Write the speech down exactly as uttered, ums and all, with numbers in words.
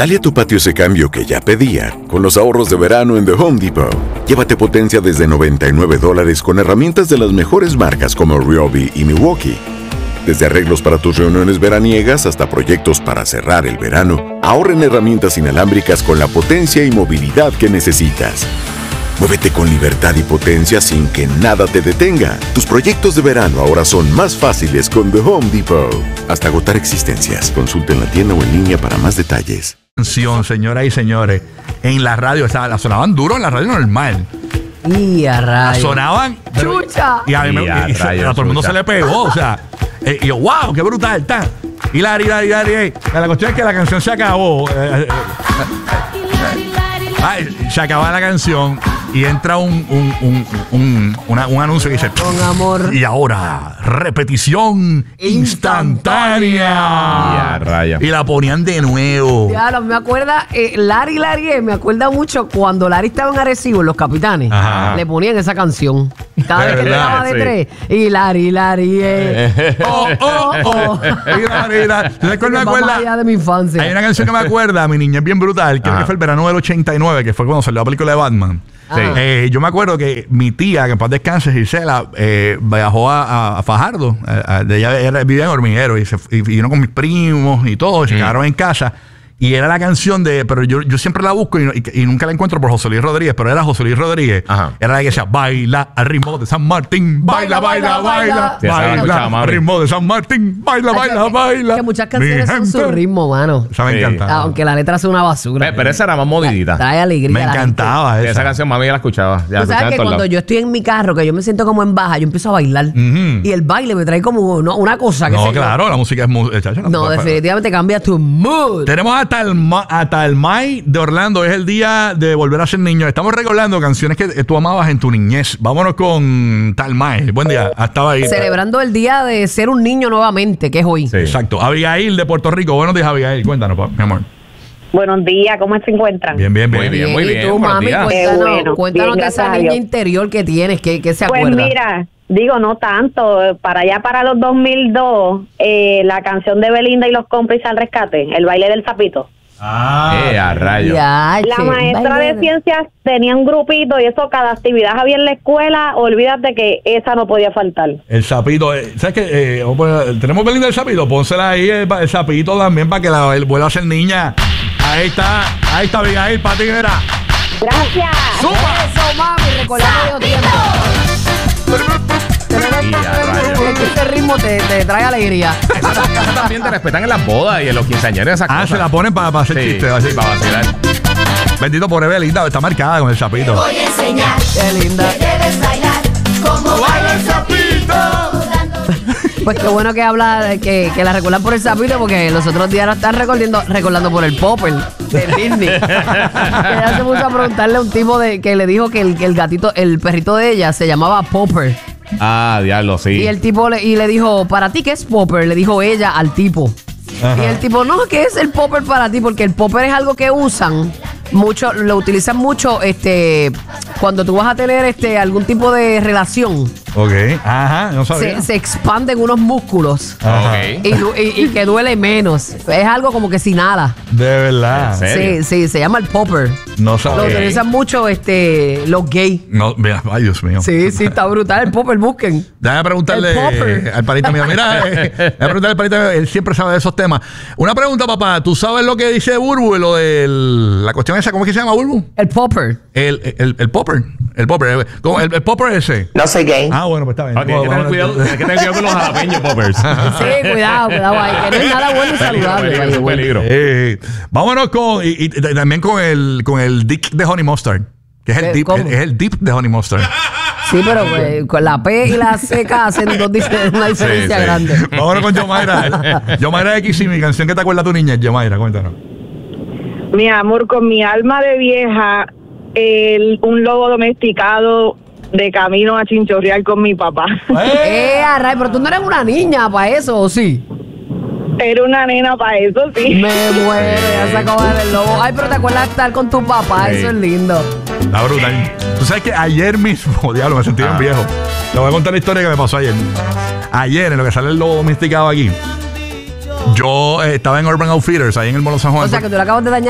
Dale a tu patio ese cambio que ya pedía con los ahorros de verano en The Home Depot. Llévate potencia desde noventa y nueve dólares con herramientas de las mejores marcas como Ryobi y Milwaukee. Desde arreglos para tus reuniones veraniegas hasta proyectos para cerrar el verano, ahorra en herramientas inalámbricas con la potencia y movilidad que necesitas. Muévete con libertad y potencia sin que nada te detenga. Tus proyectos de verano ahora son más fáciles con The Home Depot. Hasta agotar existencias. Consulta en la tienda o en línea para más detalles. Canción, señoras y señores, en la radio, o sea, la sonaban duro en la radio normal. Y a La rayos. sonaban. pero- ¡Chucha! Y a, mí me- Y a y se- rayos, a todo el mundo chucha. se le pegó, o sea. eh, y yo, wow, qué brutal está. Y la, y la, y la, y la, y la cuestión es que la canción se acabó. eh, eh, eh, ay, se acaba la canción y entra un, un, un, un, una- un anuncio que dice: Con amor. y ahora, repetición instantánea. Y a rayos. Y la ponían de nuevo. Claro, me acuerda, eh, Larry Larry, eh, me acuerda mucho cuando Larry estaba en Arecibo, los capitanes, Ajá. le ponían esa canción. Cada De vez que verdad, estaba de sí. tres. Y Larry Larry, eh. Oh, oh, oh. Mira, mira. ¿Sabes cuál me Vamos acuerda? allá de mi infancia. Hay una canción que me acuerda, mi niñez bien brutal, creo Ajá. que fue el verano del ochenta y nueve, que fue cuando salió la película de Batman. Sí. Eh, yo me acuerdo que mi tía, que en paz descanse, Gisela, eh, viajó a, a- a Fajardo. A- a- de ella era- vivía en Hormiguero y, se, y vino con mis primos y todo, y se quedaron en casa. Y era la canción de, pero yo, yo siempre la busco y, no- y- y nunca la encuentro por José Luis Rodríguez, pero era José Luis Rodríguez. Ajá. Era la que decía: baila al ritmo de San Martín, baila, baila, baila, baila, Sí, esa la escuchaba, baila mami. al ritmo de San Martín, baila, Ay, baila, que- baila. Que muchas Mi canciones son su gente. ritmo, mano. Esa me Sí. encantaba. Aunque la letra es una basura. Pe- Pero esa era más movidita. Trae alegría. Me a la gente. encantaba Sí, esa. esa canción mami ya la escuchaba. Ya la Tú escuchaba sabes en que todos cuando lados. yo estoy en mi carro, que yo me siento como en baja, yo empiezo a bailar. Ujú. Y el baile me trae como no, una cosa que No, sé yo. claro, la música es muy... eh, chacho, No, puede- definitivamente cambia tu mood. Tenemos hasta el, ma- hasta el May de Orlando. Es el día de volver a ser niño. Estamos recordando canciones que eh, tú amabas en tu niñez. Vámonos con tal May. Buen día. Estaba ahí. Celebrando el día de ser un niño nuevamente, que es hoy. Sí. Exacto. Abigail de Puerto Rico. Buenos días, Abigail. Cuéntanos, pa- mi amor. Buenos días, ¿cómo se encuentran? Bien, bien, bien. Muy bien, muy y bien. tú, buenos mami, días. cuéntanos, Qué bueno. cuéntanos Bien, de esa gracias a niña Dios. interior que tienes, que, que se Pues acuerda. mira, digo, no tanto, para allá para los dos mil dos, eh, la canción de Belinda y los cómplices al rescate, el baile del sapito. Ah. Eh, a rayos. Ya, La che, maestra baile de ciencias tenía un grupito y eso, cada actividad había en la escuela, olvídate que esa no podía faltar. El sapito. eh, ¿Sabes qué? Eh, vamos a poner- tenemos Belinda del sapito. Pónsela ahí el, el sapito también para que la él vuelva a ser niña. Ahí está. Ahí está, Abigail. Para ti, mira. Gracias. Eso, mami, recordando de tiempo. Y a rayos. Es que este ritmo te, te trae alegría. Eso también te respetan en las bodas y en los quinceañeros esas Ah, cosas. se la ponen para hacer Sí, chistes. Así. sí, para vacilar. Bendito por Belinda. Está marcada con el sapito. Voy a enseñar Qué linda. que debes bailar como baila el sapito. Pues qué bueno que habla, de que, que la recuerdan por el sapito, porque los otros días la están recordando, recordando por el Popper de Disney. Que ella se puso a preguntarle a un tipo de, que le dijo que el, que el gatito, el perrito de ella se llamaba Popper. Ah, diablo, sí. Y el tipo le, y le dijo, ¿para ti qué es Popper? Le dijo ella al tipo. Ajá. Y el tipo, no, ¿qué es el Popper para ti? Porque el Popper es algo que usan mucho, lo utilizan mucho este cuando tú vas a tener este algún tipo de relación. Ok. Ajá. No sabía. Se, se expanden unos músculos. Ajá. Ok. Y, du- y- y que duele menos. Es algo como que sin nada. De verdad. ¿En serio? Sí, sí, se llama el popper. No Lo sabía. utilizan mucho este, los gays. No, mira, ay, Dios mío. Sí, sí, está brutal. El popper, busquen. Déjame preguntarle El popper. al parita mío. Mira, eh, déjame preguntarle al parita mío. Él siempre sabe de esos temas. Una pregunta, papá. ¿Tú sabes lo que dice Burbu? Lo de la cuestión esa. ¿Cómo es que se llama, Burbu? El popper. El, el, el popper. El popper. ¿Cómo? El, el popper ese. No soy gay. Ah, bueno, pues está bien. Ok, hay que tener cuidado, hay que tener cuidado con los jalapeños poppers. Sí, cuidado, cuidado ahí. Que no es nada bueno y Peligro, saludable. peligro, by es the un way. peligro. Eh, vámonos con. Y, y- y también con el, con el dip de Honey Mustard. Que es el ¿Qué? dip, ¿Cómo? es el dip de Honey Mustard. Sí, pero pues, con la P y la C K hacen dos difer- una diferencia sí. grande. Vámonos con Yomaira. Yomaira X y mi canción que te acuerda tu niñez. Yomaira, cuéntanos. Mi amor, con mi alma de vieja, el, un lobo domesticado de camino a chinchorrear con mi papá. Eh, array, pero tú no eres una niña para eso, ¿o sí? Era una nena para eso, sí. Me muero, ya se acabó de ver el lobo. Ay, pero te acuerdas de estar con tu papá, Sí. eso es lindo. Está brutal. Tú sabes que ayer mismo, diablo, me sentí bien Ah. viejo. Te voy a contar la historia que me pasó ayer. Ayer, en lo que sale el lobo domesticado aquí, yo eh, estaba en Urban Outfitters, ahí en el Molo San Juan. O sea, que tú le acabas de dañar